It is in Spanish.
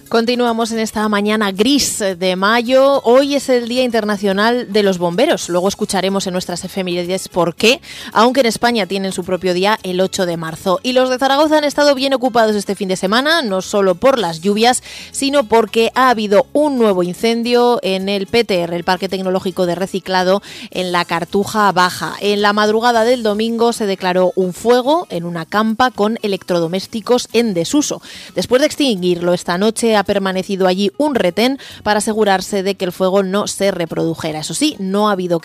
Continuamos en esta mañana gris de mayo. Hoy es el Día Internacional de los Bomberos. Luego escucharemos en nuestras efemérides por qué, aunque en España tienen su propio día el 8 de marzo. Y los de Zaragoza han estado bien ocupados este fin de semana, no solo por las lluvias, sino porque ha habido un nuevo incendio en el PTR, el Parque Tecnológico de Reciclado, en la Cartuja Baja. En la madrugada del domingo se declaró un fuego en una campa con electrodomésticos en desuso. Después de extinguirlo esta noche, ha permanecido allí un retén para asegurarse de que el fuego no se reprodujera. Eso sí, no ha habido